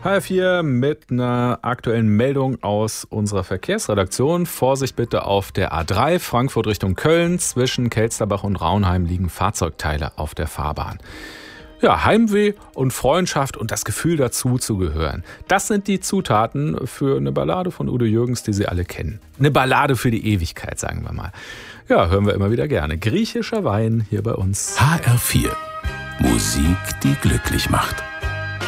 HR4 mit einer aktuellen Meldung aus unserer Verkehrsredaktion. Vorsicht bitte auf der A3 Frankfurt Richtung Köln. Zwischen Kelsterbach und Raunheim liegen Fahrzeugteile auf der Fahrbahn. Ja, Heimweh und Freundschaft und das Gefühl dazu zu gehören. Das sind die Zutaten für eine Ballade von Udo Jürgens, die Sie alle kennen. Eine Ballade für die Ewigkeit, sagen wir mal. Ja, hören wir immer wieder gerne. Griechischer Wein hier bei uns. HR4. Musik, die glücklich macht.